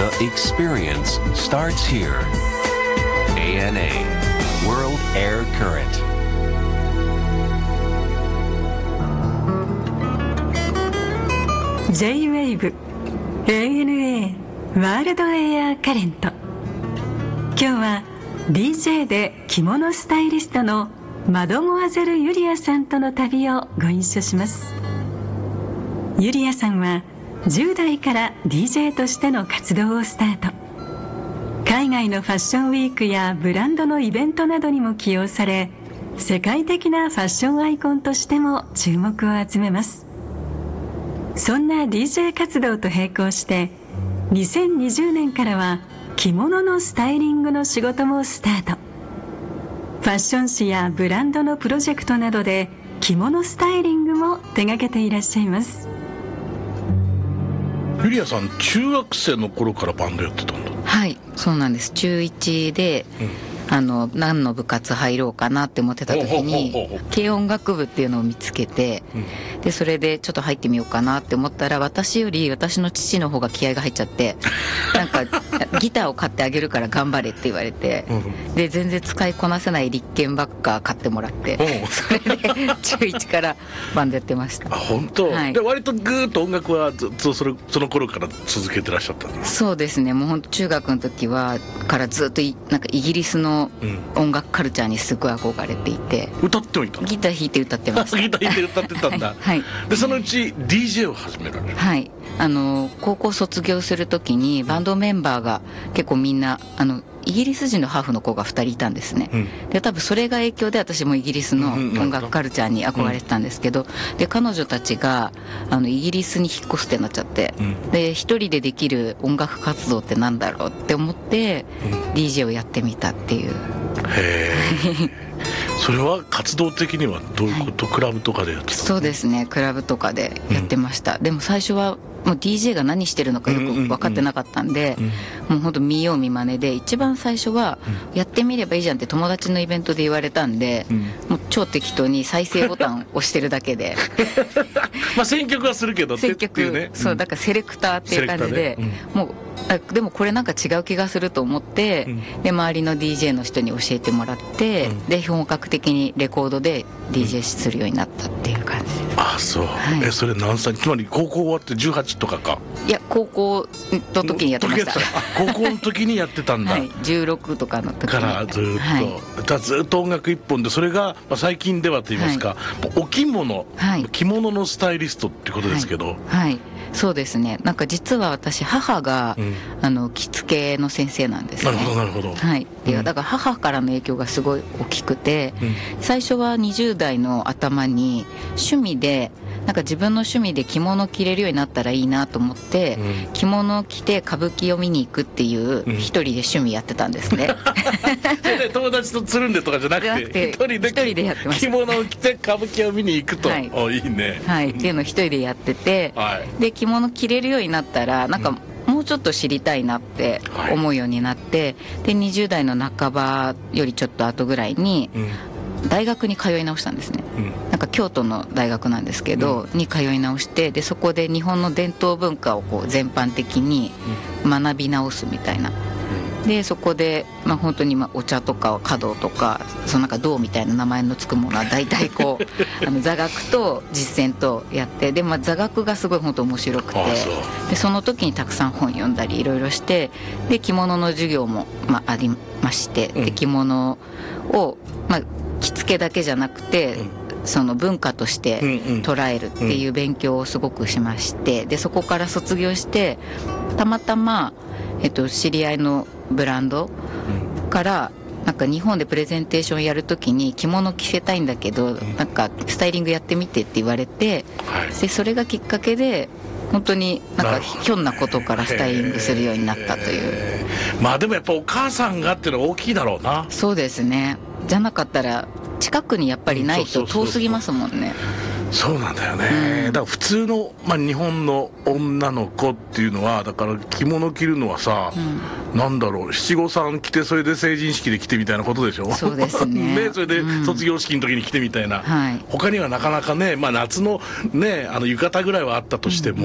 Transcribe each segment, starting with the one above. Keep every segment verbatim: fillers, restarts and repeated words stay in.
The experience starts here. エーエヌエー World Air Current。 ジェイウェーブ エーエヌエー ワールドエアカレント。今日は ディージェー で着物スタイリストのマドモアゼル・ユリアさんとの旅をご一緒します。ユリアさんはじゅう代から ディージェー としての活動をスタート。海外のファッションウィークやブランドのイベントなどにも起用され、世界的なファッションアイコンとしても注目を集めます。そんな ディージェー 活動と並行してにせんにじゅうねんからは着物のスタイリングの仕事もスタート。ファッション誌やブランドのプロジェクトなどで着物スタイリングも手掛けていらっしゃいます。 ユリアさん、中学生の頃からバンドやってたんだ。 はい、そうなんです。中いちで、うんあの何の部活入ろうかなって思ってた時に軽音楽部っていうのを見つけて、うん、でそれでちょっと入ってみようかなって思ったら、私より私の父の方が気合が入っちゃってなんかギターを買ってあげるから頑張れって言われて、うん、で全然使いこなせない立憲ばっか買ってもらって、それで中いちからバンドやってました。 あ、本当、はい、で割とぐーっと音楽はずっとそれその頃から続けてらっしゃったんです。 そうですね、もう本当中学の時はからずっとなんかイギリスの音楽カルチャーにすごい憧れていて、 うん、歌ってもいたの？ ギター弾いて歌ってましたギター弾いて歌ってたんだはい、はい、でそのうち ディージェー を始められる。 はい、あの高校卒業する時にバンドメンバーが結構みんなあのイギリス人のハーフの子がふたりいたんですね、うん、で多分それが影響で私もイギリスの音楽カルチャーに憧れてたんですけど、うん、で彼女たちがあのイギリスに引っ越すってなっちゃって、うん、で一人でできる音楽活動ってなんだろうって思って、うん、ディージェー をやってみたっていう。 へーそれは活動的にはどういうこと、はい、クラブとかでやってたの？ そうですね、クラブとかでやってました、うん、でも最初はもう ディージェー が何してるのかよく分かってなかったんで、うんうんうん、もうほんと見よう見まねで、一番最初はやってみればいいじゃんって友達のイベントで言われたんで、うん、もう超適当に再生ボタンを押してるだけでまあ選曲はするけどっていうね、 そうだからセレクターっていう感じで、うん、もうでもこれなんか違う気がすると思って、うん、で周りの ディージェー の人に教えてもらって、うん、で本格的にレコードで ディージェー するようになったっていう感じです。 ああそう、はい、えそれ何歳、つまり高校終わってじゅうはちとかか？ いや高校の時にやってました高校の時にやってたんだ、 はい、じゅうろくとかの時にからずっと、はい、だずっと音楽一本で、それが、まあ、最近ではと言いますか、はい、お着物、はい、着物のスタイリストってことですけど、はい、 はい、そうですね。なんか実は私母が、うん、あの着付けの先生なんですね。 なるほどなるほど。 はい。で、うん、だから母からの影響がすごい大きくて、うん、最初はにじゅう代の頭に趣味でなんか自分の趣味で着物着れるようになったらいいなと思って、うん、着物を着て歌舞伎を見に行くっていう一人で趣味やってたんですね、 うん、友達とつるんでとかじゃなくて一人で、一人でやってました。着物を着て歌舞伎を見に行くと、はい、おいいね、 はい、っていうのを一人でやってて、はい、で着物着れるようになったらなんか、うん、もうちょっと知りたいなって思うようになって、はい、でにじゅう代の半ばよりちょっと後ぐらいに、うん大学に通い直したんですね、うん、なんか京都の大学なんですけど、うん、に通い直して、でそこで日本の伝統文化をこう全般的に学び直すみたいな、うん、でそこで、まあ、本当にまあお茶とか華道とかそのなんか道みたいな名前のつくものは大体こうあの座学と実践とやって、で、まあ、座学がすごい本当面白くて、そでその時にたくさん本読んだりいろいろして、で着物の授業も、まあ、ありまして、で着物を、まあ着付けだけじゃなくて、うん、その文化として捉えるっていう勉強をすごくしまして、でそこから卒業してたまたま、えっと、知り合いのブランドからなんか日本でプレゼンテーションやるときに着物着せたいんだけど、うん、なんかスタイリングやってみてって言われて、はい、でそれがきっかけで本当になんかひょんなことからスタイリングするようになったという。 まあでもやっぱお母さんがっていうのは大きいだろうな。 そうですね、じゃなかったら近くにやっぱりないと遠すぎますもんね。 そうなんだよね、うん、だから普通の、まあ、日本の女の子っていうのはだから着物着るのはさ、うん、なんだろう七五三着てそれで成人式で着てみたいなことでしょ。 そうですねね、それで卒業式の時に着てみたいな、うん、はい、他にはなかなかね、まあ、夏のねあの浴衣ぐらいはあったとしても、うん、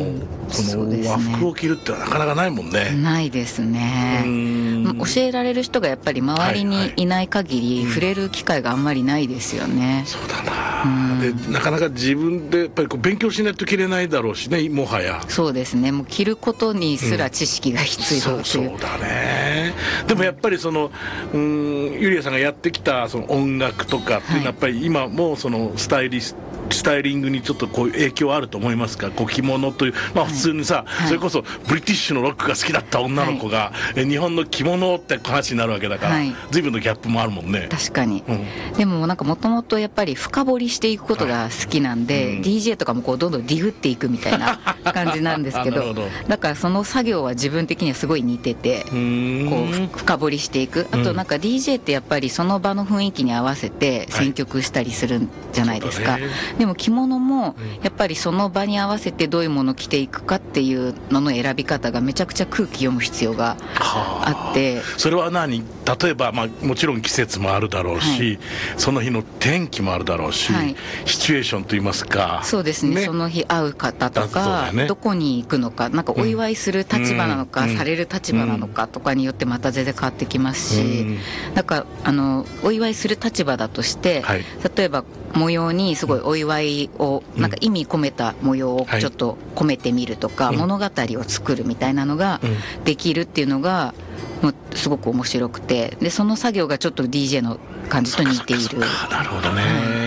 その和服を着るってなかなかないもんね。 ないですね。教えられる人がやっぱり周りにいない限り触れる機会があんまりないですよね。 はいはいうん、そうだな、でなかなか自分でやっぱりこう勉強しないと着れないだろうしね、もはや。 そうですね、もう着ることにすら知識が必要という、うん、 そうそうだね。でもやっぱりそのうんゆりあさんがやってきたその音楽とかっていうのはやっぱり今もそのスタイリストスタイリングにちょっとこう影響あると思いますか？こう着物という、まあ普通にさ、はい、それこそブリティッシュのロックが好きだった女の子が、はい、日本の着物って話になるわけだから、はい、随分のギャップもあるもんね。 確かに、うん、でもなんかもともとやっぱり深掘りしていくことが好きなんで、はいうん、ディージェー とかもこうどんどんディグっていくみたいな感じなんですけどどだからその作業は自分的にはすごい似てて、こう深掘りしていく。あとなんか ディージェー ってやっぱりその場の雰囲気に合わせて選曲したりするんじゃないですか、はい、でも着物もやっぱりその場に合わせてどういうものを着ていくかっていうのの選び方がめちゃくちゃ空気読む必要があって、 それは何、例えば、まあ、もちろん季節もあるだろうし、はい、その日の天気もあるだろうし、はい、シチュエーションといいますか、 そうです ね, ねその日会う方とか、ね、どこに行くのか、なんかお祝いする立場なのか、うん、される立場なのかとかによってまた全然変わってきますし、うん、なんかあのお祝いする立場だとして、はい、例えば模様にすごいお祝いをなんか意味込めた模様をちょっと込めてみるとか、はい、物語を作るみたいなのができるっていうのがもうすごく面白くて、でその作業がちょっと ディージェー の感じと似ている。 なるほどね、はい